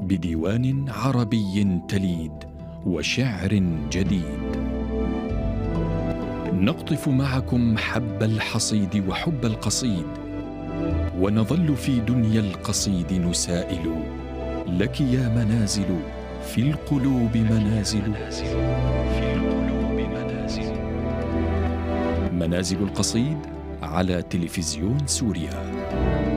بديوان عربي تليد وشعر جديد. نقطف معكم حب الحصيد وحب القصيد، ونظل في دنيا القصيد نسائل. لك يا منازل في القلوب منازل، منازل القصيد على تلفزيون سوريا.